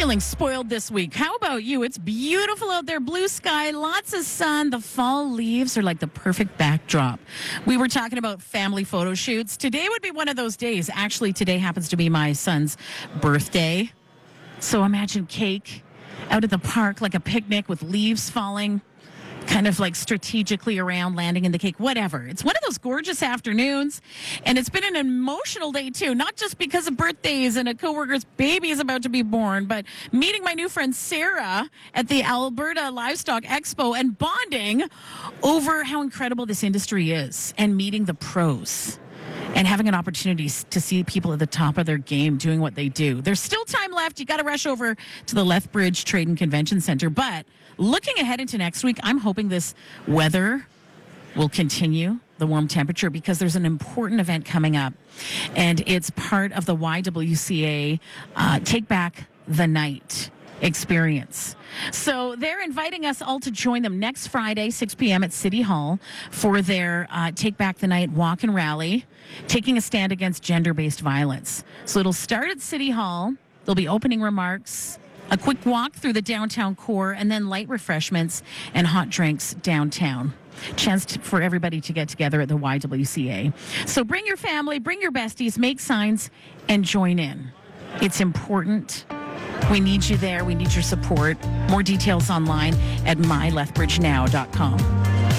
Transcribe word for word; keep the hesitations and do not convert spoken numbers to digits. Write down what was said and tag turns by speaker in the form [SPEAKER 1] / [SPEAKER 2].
[SPEAKER 1] feeling spoiled this week. How about you? It's beautiful out there, blue sky, lots of sun. The fall leaves are like the perfect backdrop. We were talking about family photo shoots. Today would be one of those days. Actually, today happens to be my son's birthday. So imagine cake out at the park, like a picnic with leaves falling, kind of like strategically around, landing in the cake, whatever. It's one of those gorgeous afternoons, and it's been an emotional day too, not just because of birthdays and a coworker's baby is about to be born, but meeting my new friend Sarah at the Alberta Livestock Expo and bonding over how incredible this industry is and meeting the pros and having an opportunity to see people at the top of their game doing what they do. There's still time left. You got to rush over to the Lethbridge Trade and Convention Center. But looking ahead into next week, I'm hoping this weather will continue, the warm temperature, because there's an important event coming up. And it's part of the Y W C A uh, Take Back the Night experience. So they're inviting us all to join them next Friday, six p.m. at City Hall for their uh, Take Back the Night walk and rally, taking a stand against gender-based violence. So it'll start at City Hall. There'll be opening remarks, a quick walk through the downtown core, and then light refreshments and hot drinks downtown. Chance to, for everybody to get together at the Y W C A. So bring your family, bring your besties, make signs, and join in. It's important. We need you there. We need your support. More details online at my lethbridge now dot com.